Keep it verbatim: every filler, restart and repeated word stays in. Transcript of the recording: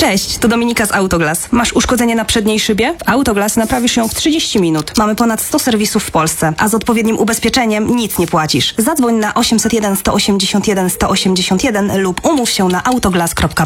Cześć, to Dominika z Autoglas. Masz uszkodzenie na przedniej szybie? W Autoglas naprawisz ją w trzydzieści minut. Mamy ponad sto serwisów w Polsce, a z odpowiednim ubezpieczeniem nic nie płacisz. Zadzwoń na osiemset jeden sto osiemdziesiąt jeden sto osiemdziesiąt jeden lub umów się na autoglas kropka